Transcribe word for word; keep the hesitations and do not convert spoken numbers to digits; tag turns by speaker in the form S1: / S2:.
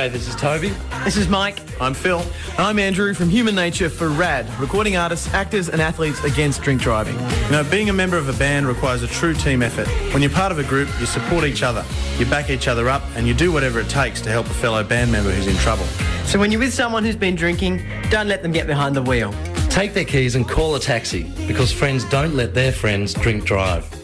S1: G'day, this is Toby.
S2: This is Mike.
S3: I'm Phil.
S4: I'm Andrew from Human Nature for RAD, recording artists, actors and athletes against drink driving.
S3: You know, being a member of a band requires a true team effort. When you're part of a group, you support each other, you back each other up and you do whatever it takes to help a fellow band member who's in trouble.
S2: So when you're with someone who's been drinking, don't let them get behind the wheel.
S1: Take their keys and call a taxi, because friends don't let their friends drink drive.